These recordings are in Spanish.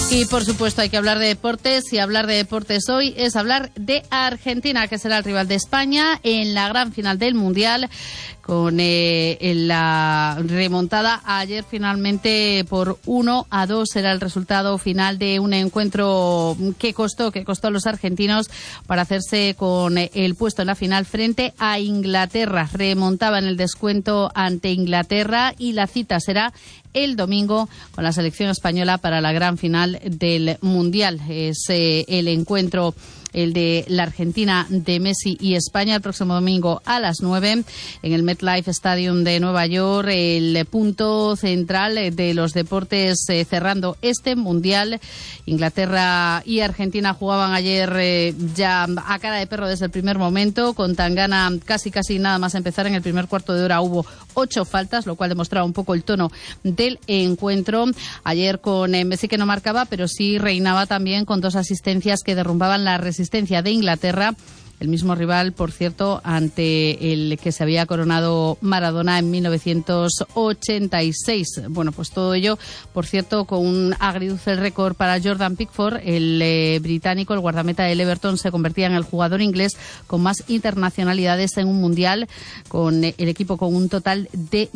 Y por supuesto hay que hablar de deportes, y hablar de deportes hoy es hablar de Argentina, que será el rival de España en la gran final del Mundial, con la remontada ayer finalmente por 1-2 era el resultado final de un encuentro que costó a los argentinos para hacerse con el puesto en la final frente a Inglaterra. Remontaba en el descuento ante Inglaterra y la cita será el domingo con la selección española para la gran final del Mundial. Es el encuentro, el de la Argentina de Messi y España, el próximo domingo a las 9 en el MetLife Stadium de Nueva York, el punto central de los deportes cerrando este Mundial. Inglaterra y Argentina jugaban ayer ya a cara de perro desde el primer momento, con Tangana casi nada más empezar. En el primer cuarto de hora hubo 8 faltas, lo cual demostraba un poco el tono del encuentro. Ayer con Messi, que no marcaba, pero sí reinaba también con 2 asistencias que derrumbaban la resistencia de Inglaterra. El mismo rival, por cierto, ante el que se había coronado Maradona en 1986. Bueno, pues todo ello, por cierto, con un agridulce récord para Jordan Pickford. El británico, el guardameta del Everton, se convertía en el jugador inglés con más internacionalidades en un mundial, con el equipo con un total de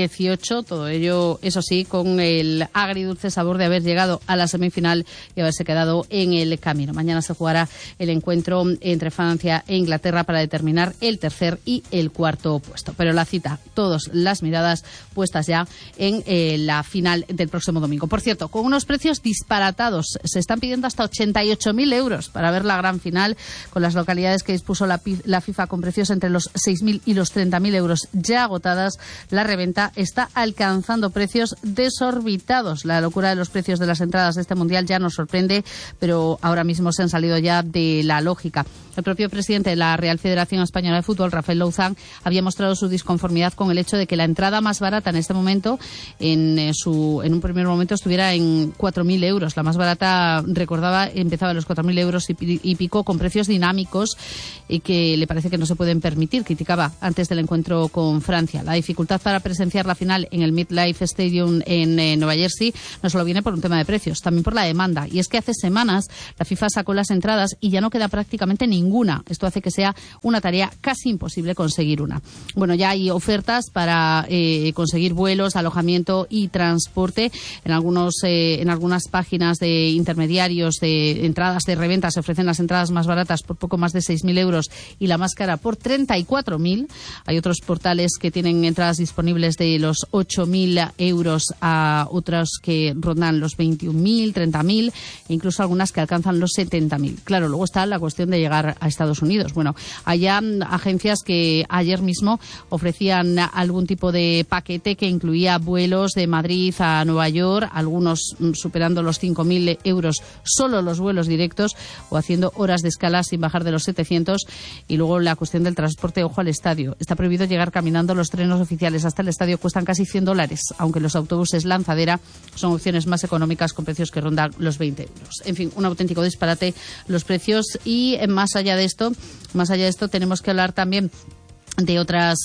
18. Todo ello, eso sí, con el agridulce sabor de haber llegado a la semifinal y haberse quedado en el camino. Mañana se jugará el encuentro entre Francia e Inglaterra para determinar el tercer y el cuarto puesto. Pero la cita, todas las miradas puestas ya en la final del próximo domingo. Por cierto, con unos precios disparatados. Se están pidiendo hasta 88.000 euros para ver la gran final, con las localidades que dispuso la FIFA con precios entre los 6.000 y los 30.000 euros ya agotadas. La reventa está alcanzando precios desorbitados. La locura de los precios de las entradas de este Mundial ya nos sorprende, pero ahora mismo se han salido ya de la lógica. El propio presidente de la Real Federación Española de Fútbol, Rafael Louzán, había mostrado su disconformidad con el hecho de que la entrada más barata en este momento, en un primer momento, estuviera en 4.000 euros. La más barata, recordaba, empezaba a los 4.000 euros y pico, con precios dinámicos y que le parece que no se pueden permitir. Criticaba antes del encuentro con Francia. La dificultad para presenciar la final en el MetLife Stadium en Nueva Jersey no solo viene por un tema de precios, también por la demanda. Y es que hace semanas la FIFA sacó las entradas y ya no queda prácticamente ninguna. Esto hace que sea una tarea casi imposible conseguir una. Bueno, ya hay ofertas para conseguir vuelos, alojamiento y transporte. En algunas páginas de intermediarios de entradas de reventa se ofrecen las entradas más baratas por poco más de 6.000 euros y la más cara por 34.000. Hay otros portales que tienen entradas disponibles de los 8.000 euros a otras que rondan los 21.000, 30.000 e incluso algunas que alcanzan los 70.000. Claro, luego está la cuestión de llegar a Estados Unidos. Bueno, hay agencias que ayer mismo ofrecían algún tipo de paquete que incluía vuelos de Madrid a Nueva York, algunos superando los 5.000 euros solo los vuelos directos, o haciendo horas de escala sin bajar de los 700. Y luego la cuestión del transporte, ojo al estadio. Está prohibido llegar caminando. Los trenes oficiales hasta el estadio cuestan casi $100, aunque los autobuses lanzadera son opciones más económicas con precios que rondan los 20 euros. En fin, un auténtico disparate los precios. Y más allá de esto, tenemos que hablar también de otras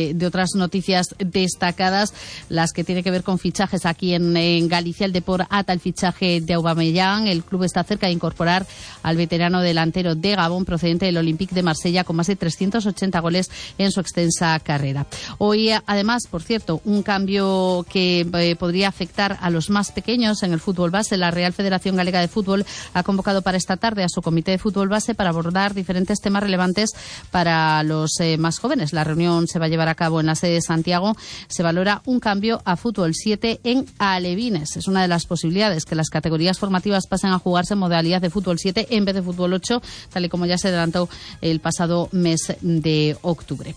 noticias destacadas, las que tienen que ver con fichajes aquí en Galicia. El Depor ata el fichaje de Aubameyang. El club está cerca de incorporar al veterano delantero de Gabón, procedente del Olympique de Marsella, con más de 380 goles en su extensa carrera. Hoy, además, por cierto, un cambio que podría afectar a los más pequeños en el fútbol base. La Real Federación Galega de Fútbol ha convocado para esta tarde a su comité de fútbol base para abordar diferentes temas relevantes para los más jóvenes. La reunión se va a llevar a cabo en la sede de Santiago. Se valora un cambio a fútbol 7 en alevines. Es una de las posibilidades, que las categorías formativas pasen a jugarse en modalidad de fútbol 7 en vez de fútbol 8, tal y como ya se adelantó el pasado mes de octubre.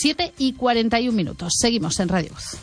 7:41. Seguimos en Radio Voz.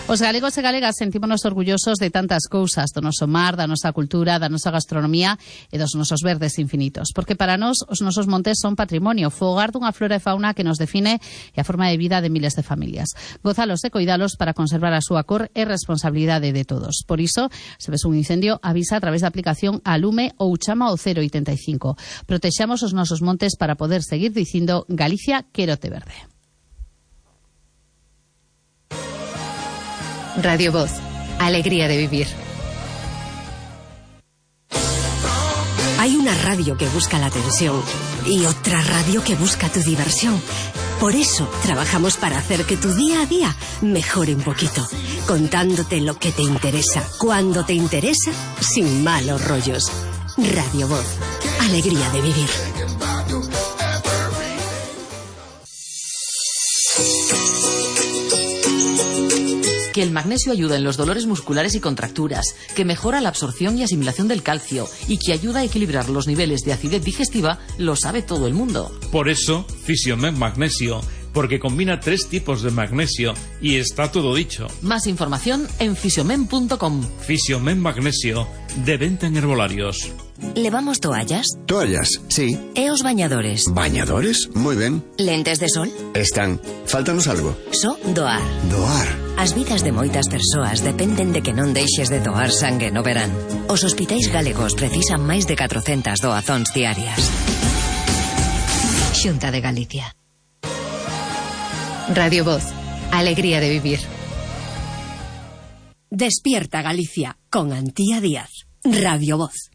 Os galegos e galegas sentímonos orgullosos de tantas cousas, do noso mar, da nosa cultura, da nosa gastronomía e dos nosos verdes infinitos. Porque para nós os nosos montes son patrimonio, fogar dunha flora e fauna que nos define e a forma de vida de miles de familias. Gozalos e coidalos para conservar a súa cor e responsabilidade de todos. Por iso, se ves un incendio, avisa a través da aplicación Alume ou chama ao 085. Protexamos os nosos montes para poder seguir dicindo Galicia, quérote verde. Radio Voz, alegría de vivir. Hay una radio que busca la atención y otra radio que busca tu diversión. Por eso trabajamos para hacer que tu día a día mejore un poquito, contándote lo que te interesa, cuando te interesa, sin malos rollos. Radio Voz, alegría de vivir. Que el magnesio ayuda en los dolores musculares y contracturas, que mejora la absorción y asimilación del calcio y que ayuda a equilibrar los niveles de acidez digestiva, lo sabe todo el mundo. Por eso, Fisiomen Magnesio, porque combina 3 tipos de magnesio y está todo dicho. Más información en fisiomen.com. Fisiomen Magnesio, de venta en herbolarios. ¿Levamos toallas? Toallas, sí. E os bañadores? ¿Bañadores? Muy ben. Lentes de sol? Están. Fáltanos algo. So doar. Doar. As vidas de moitas persoas dependen de que non deixes de doar sangue no verán. Os hospitais galegos precisan máis de 400 doazóns diarias. Xunta de Galicia. Radio Voz, alegría de vivir. Despierta Galicia con Antía Díaz. Radio Voz.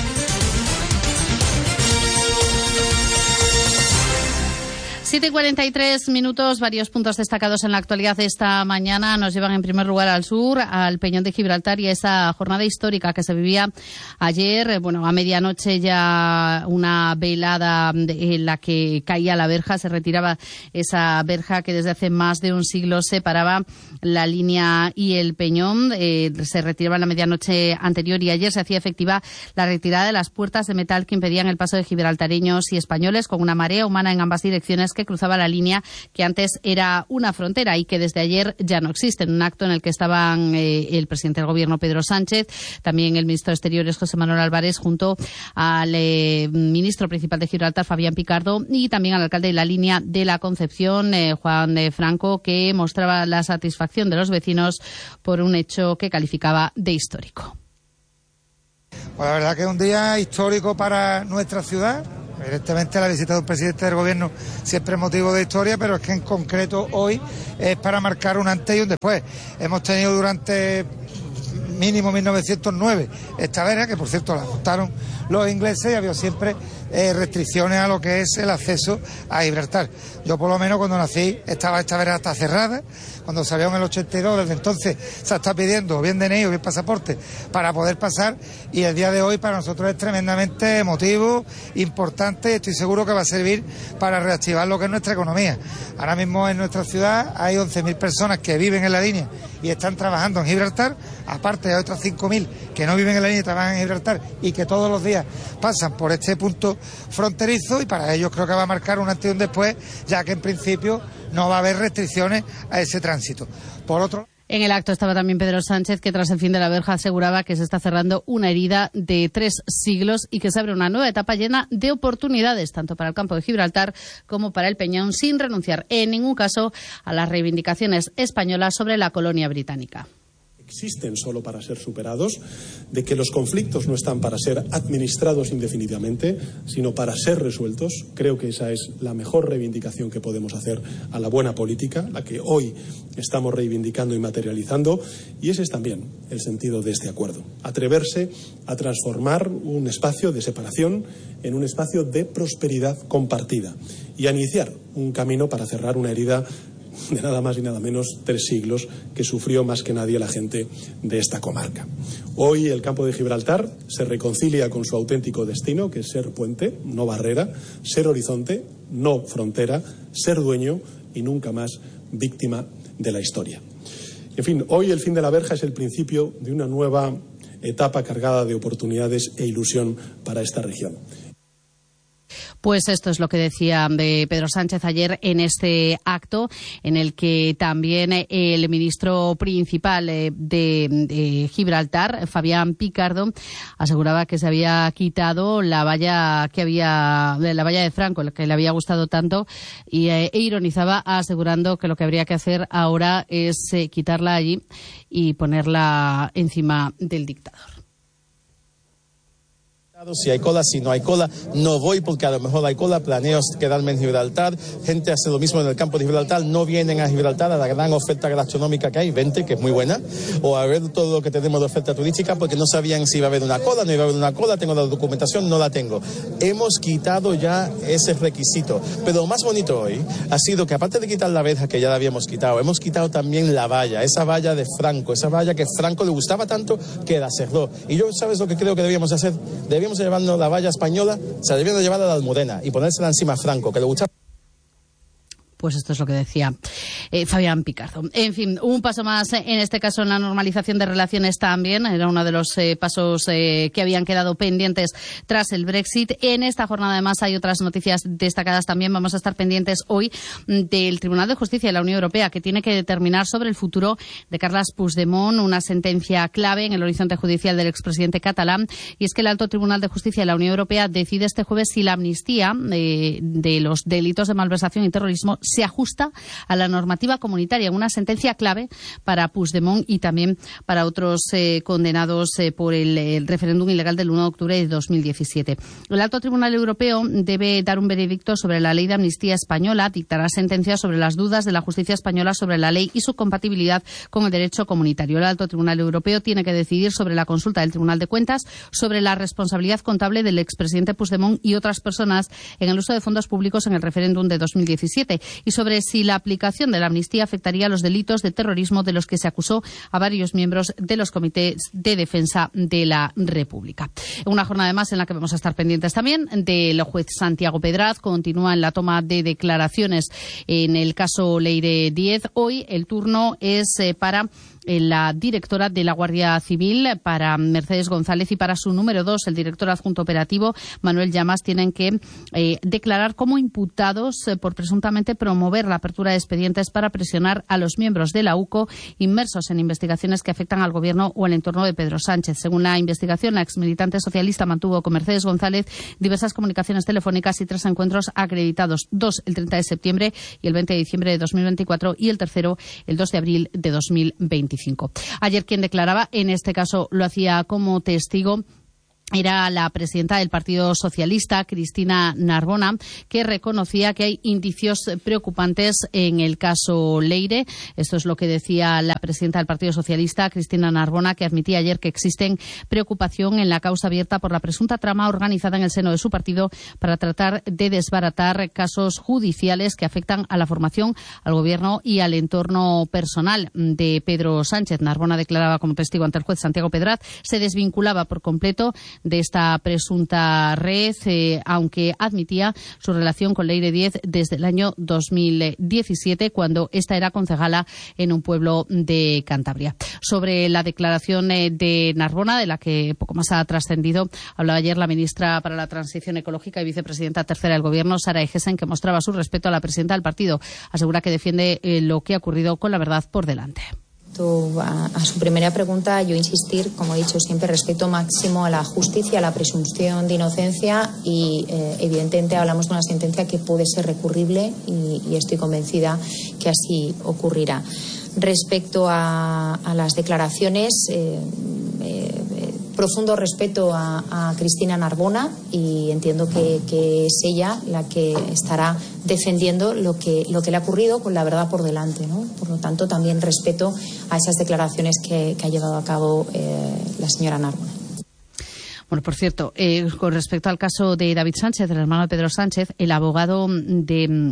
7:43 minutos, varios puntos destacados en la actualidad de esta mañana nos llevan en primer lugar al sur, al Peñón de Gibraltar y a esa jornada histórica que se vivía ayer. A medianoche ya una velada en la que caía la verja, se retiraba esa verja que desde hace más de un siglo separaba la línea y el Peñón. Se retiraba en la medianoche anterior y ayer se hacía efectiva la retirada de las puertas de metal que impedían el paso de gibraltareños y españoles, con una marea humana en ambas direcciones que cruzaba la línea que antes era una frontera y que desde ayer ya no existe. En un acto en el que estaban el presidente del gobierno Pedro Sánchez, también el ministro de Exteriores José Manuel Álvarez, junto al ministro principal de Gibraltar Fabián Picardo, y también al alcalde de la línea de la Concepción, Juan de Franco, que mostraba la satisfacción de los vecinos por un hecho que calificaba de histórico. Pues la verdad que es un día histórico para nuestra ciudad. Evidentemente la visita de un presidente del gobierno siempre es motivo de historia, pero es que en concreto hoy es para marcar un antes y un después. Hemos tenido durante mínimo 1909 esta verja, que por cierto la montaron los ingleses, y había siempre restricciones a lo que es el acceso a Gibraltar. Yo por lo menos cuando nací estaba esta verja hasta cerrada. Cuando salió en el 82, desde entonces se está pidiendo bien DNI o bien pasaporte para poder pasar, y el día de hoy para nosotros es tremendamente emotivo, importante, y estoy seguro que va a servir para reactivar lo que es nuestra economía. Ahora mismo en nuestra ciudad hay 11.000 personas que viven en la línea y están trabajando en Gibraltar, aparte de otras 5.000 que no viven en la línea y trabajan en Gibraltar y que todos los días pasan por este punto fronterizo, y para ellos creo que va a marcar un antes y un después, ya que en principio no va a haber restricciones a ese tránsito. Por otro... En el acto estaba también Pedro Sánchez, que tras el fin de la verja aseguraba que se está cerrando una herida de 3 siglos y que se abre una nueva etapa llena de oportunidades, tanto para el campo de Gibraltar como para el Peñón, sin renunciar en ningún caso a las reivindicaciones españolas sobre la colonia británica. Existen solo para ser superados, de que los conflictos no están para ser administrados indefinidamente, sino para ser resueltos. Creo que esa es la mejor reivindicación que podemos hacer a la buena política, la que hoy estamos reivindicando y materializando, y ese es también el sentido de este acuerdo. Atreverse a transformar un espacio de separación en un espacio de prosperidad compartida y a iniciar un camino para cerrar una herida de nada más y nada menos 3 siglos que sufrió más que nadie la gente de esta comarca. Hoy el campo de Gibraltar se reconcilia con su auténtico destino, que es ser puente, no barrera, ser horizonte, no frontera, ser dueño y nunca más víctima de la historia. En fin, hoy el fin de la verja es el principio de una nueva etapa cargada de oportunidades e ilusión para esta región. Pues esto es lo que decía Pedro Sánchez ayer en este acto, en el que también el ministro principal de Gibraltar, Fabián Picardo, aseguraba que se había quitado la valla de Franco, la que le había gustado tanto, e ironizaba asegurando que lo que habría que hacer ahora es quitarla allí y ponerla encima del dictador. Si hay cola, si no hay cola, no voy porque a lo mejor hay cola, planeo quedarme en Gibraltar, gente hace lo mismo en el campo de Gibraltar, no vienen a Gibraltar a la gran oferta gastronómica que hay, 20, que es muy buena, o a ver todo lo que tenemos de oferta turística porque no sabían si iba a haber una cola, no iba a haber una cola, tengo la documentación, no la tengo. Hemos quitado ya ese requisito, pero lo más bonito hoy ha sido que aparte de quitar la verja que ya la habíamos quitado, hemos quitado también la valla, esa valla de Franco, esa valla que Franco le gustaba tanto que la cerró. Y yo, ¿sabes lo que creo que debíamos hacer? Debíamos llevarnos la valla española, se la debían llevar a la Almudena y ponérsela encima a Franco, que le gustaba. Pues esto es lo que decía Fabián Picardo. En fin, un paso más en este caso en la normalización de relaciones también. Era uno de los pasos que habían quedado pendientes tras el Brexit. En esta jornada además hay otras noticias destacadas también. Vamos a estar pendientes hoy del Tribunal de Justicia de la Unión Europea, que tiene que determinar sobre el futuro de Carles Puigdemont, una sentencia clave en el horizonte judicial del expresidente catalán. Y es que el Alto Tribunal de Justicia de la Unión Europea decide este jueves si la amnistía de los delitos de malversación y terrorismo se ajusta a la normativa comunitaria, una sentencia clave para Puigdemont y también para otros condenados por el referéndum ilegal del 1 de octubre de 2017. El Alto Tribunal Europeo debe dar un veredicto sobre la ley de amnistía española, dictará sentencias sobre las dudas de la justicia española sobre la ley y su compatibilidad con el derecho comunitario. El Alto Tribunal Europeo tiene que decidir sobre la consulta del Tribunal de Cuentas sobre la responsabilidad contable del expresidente Puigdemont y otras personas en el uso de fondos públicos en el referéndum de 2017 y sobre si la aplicación de la amnistía afectaría a los delitos de terrorismo de los que se acusó a varios miembros de los comités de defensa de la República. Una jornada además en la que vamos a estar pendientes también del juez Santiago Pedraz. Continúa en la toma de declaraciones en el caso Leire Díez. Hoy el turno es para la directora de la Guardia Civil, para Mercedes González, y para su número 2, el director adjunto operativo, Manuel Llamas, tienen que declarar como imputados por presuntamente promover la apertura de expedientes para presionar a los miembros de la UCO inmersos en investigaciones que afectan al gobierno o al entorno de Pedro Sánchez. Según la investigación, la exmilitante socialista mantuvo con Mercedes González diversas comunicaciones telefónicas y 3 encuentros acreditados, 2 el 30 de septiembre y el 20 de diciembre de 2024 y el tercero el 2 de abril de 2025. Ayer quien declaraba, en este caso lo hacía como testigo, era la presidenta del Partido Socialista, Cristina Narbona, que reconocía que hay indicios preocupantes en el caso Leire. Esto es lo que decía la presidenta del Partido Socialista, Cristina Narbona, que admitía ayer que existen preocupación en la causa abierta por la presunta trama organizada en el seno de su partido para tratar de desbaratar casos judiciales que afectan a la formación, al gobierno y al entorno personal de Pedro Sánchez. Narbona declaraba como testigo ante el juez Santiago Pedraz, se desvinculaba por completo de esta presunta red, aunque admitía su relación con Leire Díez desde el año 2017, cuando esta era concejala en un pueblo de Cantabria. Sobre la declaración de Narbona, de la que poco más ha trascendido, hablaba ayer la ministra para la Transición Ecológica y vicepresidenta tercera del Gobierno, Sara Egesen, que mostraba su respeto a la presidenta del partido. Asegura que defiende lo que ha ocurrido con la verdad por delante. A su primera pregunta, yo insistir, como he dicho siempre, respeto máximo a la justicia, a la presunción de inocencia y evidentemente hablamos de una sentencia que puede ser recurrible y estoy convencida que así ocurrirá. Respecto a las declaraciones, profundo respeto a Cristina Narbona y entiendo que es ella la que estará defendiendo lo que le ha ocurrido con la verdad por delante, ¿no? Por lo tanto, también respeto a esas declaraciones que ha llevado a cabo la señora Narbona. Bueno, por cierto, con respecto al caso de David Sánchez, el hermano de Pedro Sánchez, el abogado de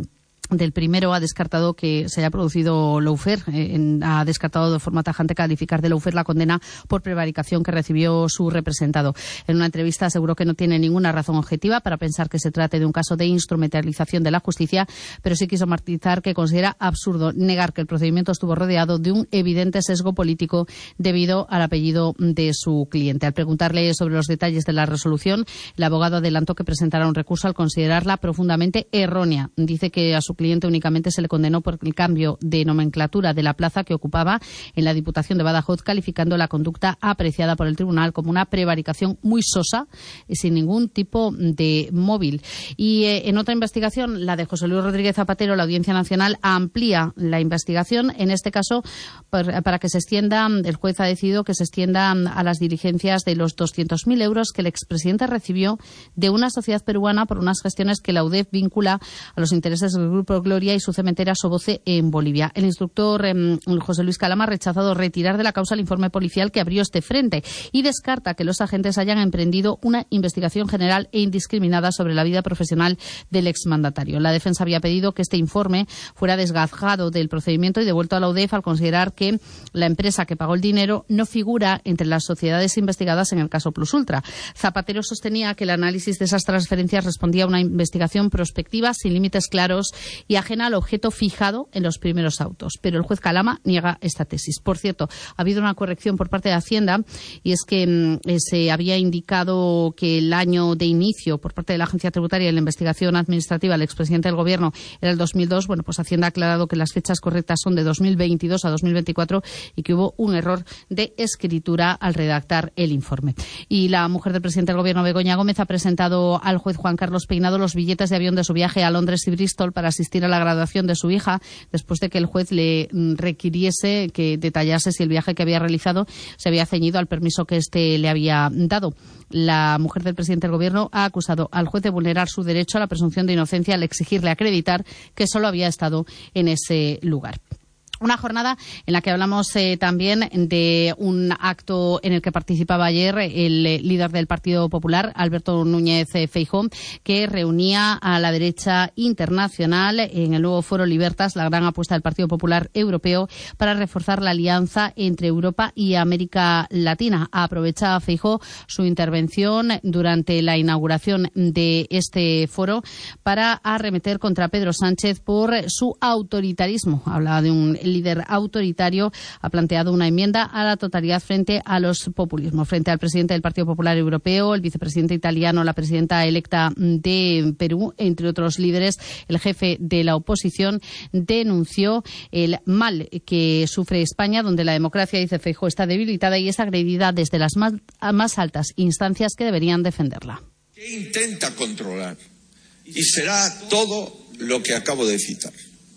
del primero ha descartado que se haya producido lawfare, ha descartado de forma tajante calificar de lawfare la condena por prevaricación que recibió su representado. En una entrevista aseguró que no tiene ninguna razón objetiva para pensar que se trate de un caso de instrumentalización de la justicia, pero sí quiso matizar que considera absurdo negar que el procedimiento estuvo rodeado de un evidente sesgo político debido al apellido de su cliente. Al preguntarle sobre los detalles de la resolución, el abogado adelantó que presentará un recurso al considerarla profundamente errónea. Dice que a su cliente únicamente se le condenó por el cambio de nomenclatura de la plaza que ocupaba en la Diputación de Badajoz, calificando la conducta apreciada por el tribunal como una prevaricación muy sosa y sin ningún tipo de móvil. Y en otra investigación, la de José Luis Rodríguez Zapatero, la Audiencia Nacional amplía la investigación, en este caso para que se extienda, el juez ha decidido que se extienda a las diligencias de los 200.000 euros que el expresidente recibió de una sociedad peruana por unas gestiones que la UDEF vincula a los intereses del Grupo Gloria y su cementera Soboce en Bolivia. El instructor José Luis Calama ha rechazado retirar de la causa el informe policial que abrió este frente y descarta que los agentes hayan emprendido una investigación general e indiscriminada sobre la vida profesional del exmandatario. La defensa había pedido que este informe fuera desgajado del procedimiento y devuelto a la UDEF al considerar que la empresa que pagó el dinero no figura entre las sociedades investigadas en el caso Plus Ultra. Zapatero sostenía que el análisis de esas transferencias respondía a una investigación prospectiva sin límites claros y ajena al objeto fijado en los primeros autos. Pero el juez Calama niega esta tesis. Por cierto, ha habido una corrección por parte de Hacienda y es que se había indicado que el año de inicio por parte de la Agencia Tributaria de la investigación administrativa del expresidente del Gobierno era el 2002. Bueno, pues Hacienda ha aclarado que las fechas correctas son de 2022 a 2024 y que hubo un error de escritura al redactar el informe. Y la mujer del presidente del Gobierno, Begoña Gómez, ha presentado al juez Juan Carlos Peinado los billetes de avión de su viaje a Londres y Bristol para asistir a la graduación de su hija, después de que el juez le requiriese que detallase si el viaje que había realizado se había ceñido al permiso que éste le había dado. La mujer del presidente del Gobierno ha acusado al juez de vulnerar su derecho a la presunción de inocencia al exigirle acreditar que solo había estado en ese lugar. Una jornada en la que hablamos también de un acto en el que participaba ayer el líder del Partido Popular, Alberto Núñez Feijóo, que reunía a la derecha internacional en el nuevo Foro Libertas, la gran apuesta del Partido Popular Europeo para reforzar la alianza entre Europa y América Latina. Aprovecha Feijóo su intervención durante la inauguración de este foro para arremeter contra Pedro Sánchez por su autoritarismo. Habla de un líder autoritario, ha planteado una enmienda a la totalidad frente a los populismos. Frente al presidente del Partido Popular Europeo, el vicepresidente italiano, la presidenta electa de Perú, entre otros líderes, el jefe de la oposición denunció el mal que sufre España, donde la democracia, dice Feijóo, está debilitada y es agredida desde las más altas instancias que deberían defenderla. ¿Qué intenta controlar? Y será todo lo que acabo de citar.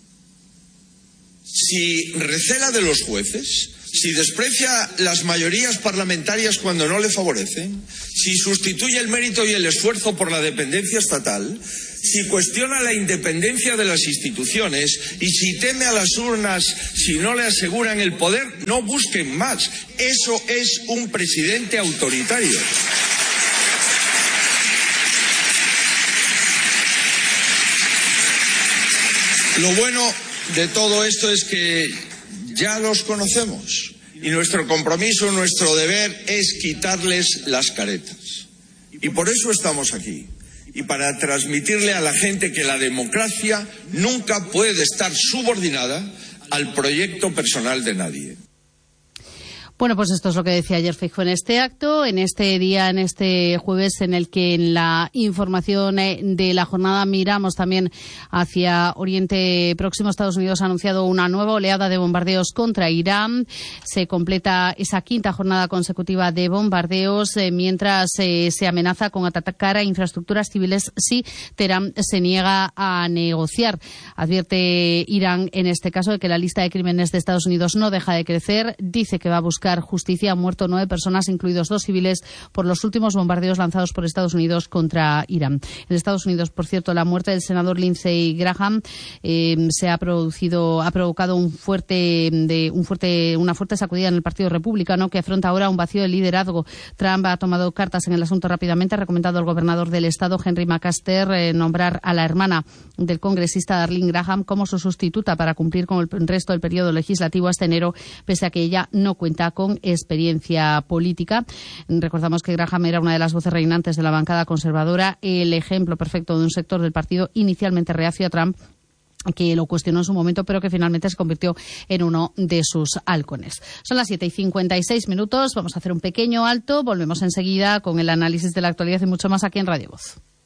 Si recela de los jueces, si desprecia las mayorías parlamentarias cuando no le favorecen, si sustituye el mérito y el esfuerzo por la dependencia estatal, si cuestiona la independencia de las instituciones y si teme a las urnas si no le aseguran el poder, no busquen más. Eso es un presidente autoritario. Lo bueno de todo esto es que ya los conocemos y nuestro compromiso, nuestro deber es quitarles las caretas. Y por eso estamos aquí. Y para transmitirle a la gente que la democracia nunca puede estar subordinada al proyecto personal de nadie. Bueno, pues esto es lo que decía ayer Feijóo en este acto, en este día, en este jueves, en el que en la información de la jornada miramos también hacia Oriente Próximo. Estados Unidos ha anunciado una nueva oleada de bombardeos contra Irán. Se completa esa quinta jornada consecutiva de bombardeos, mientras se amenaza con atacar a infraestructuras civiles si Teherán se niega a negociar. Advierte Irán, en este caso, de que la lista de crímenes de Estados Unidos no deja de crecer. Dice que va a buscar buscar justicia. Han muerto 9 personas, incluidos 2 civiles, por los últimos bombardeos lanzados por Estados Unidos contra Irán. En Estados Unidos, por cierto, la muerte del senador Lindsey Graham ha provocado una fuerte sacudida en el Partido Republicano, que afronta ahora un vacío de liderazgo. Trump ha tomado cartas en el asunto rápidamente. Ha recomendado al gobernador del estado, Henry McMaster, nombrar a la hermana del congresista Arlene Graham como su sustituta para cumplir con el resto del periodo legislativo hasta enero, pese a que ella no cuenta con experiencia política. Recordamos que Graham era una de las voces reinantes de la bancada conservadora, el ejemplo perfecto de un sector del partido inicialmente reacio a Trump, que lo cuestionó en su momento, pero que finalmente se convirtió en uno de sus halcones. Son las 7:56. Vamos a hacer un pequeño alto. Volvemos enseguida con el análisis de la actualidad y mucho más aquí en Radio Voz.